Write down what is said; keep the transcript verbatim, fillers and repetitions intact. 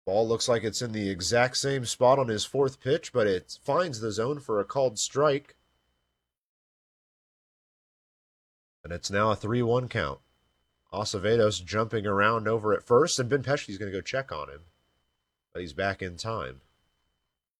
Ball looks like it's in the exact same spot on his fourth pitch, but it finds the zone for a called strike. And it's now a three one count. Acevedos jumping around over at first, and Ben Pesce's going to go check on him. But he's back in time.